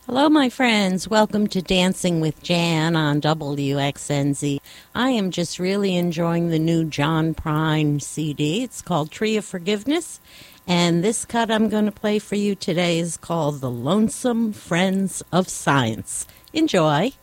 Hello, my friends. Welcome to Dancing with Jan on WXNZ. I am just really enjoying the new John Prine CD. It's called Tree of Forgiveness. And this cut I'm going to play for you today is called The Lonesome Friends of Science. Enjoy.